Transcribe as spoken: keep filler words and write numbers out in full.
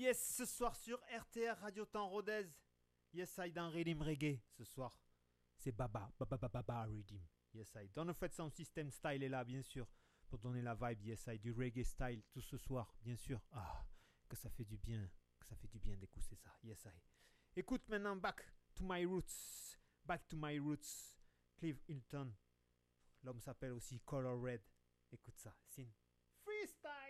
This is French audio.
Yes, ce soir sur R T R Radio Temps Rodez. Yes, I dans Rhythm Reggae. Ce soir, c'est Baba, Baba, Baba, Baba Rhythm. Yes, I. Dans le fait Sound System Style est là, bien sûr, pour donner la vibe. Yes, I. Du reggae style, tout ce soir, bien sûr. Ah, que ça fait du bien, que ça fait du bien d'écouter ça. Yes, I. Écoute maintenant, back to my roots. Back to my roots. Clive Hilton. L'homme s'appelle aussi Color Red. Écoute ça, c'est une freestyle.